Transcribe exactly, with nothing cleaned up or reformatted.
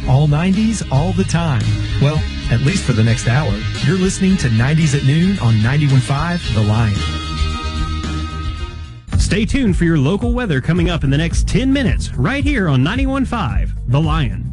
all nineties, all the time. Well, at least for the next hour. You're listening to nineties at Noon on ninety-one point five The Lion. Stay tuned for your local weather coming up in the next ten minutes, right here on ninety-one point five The Lion.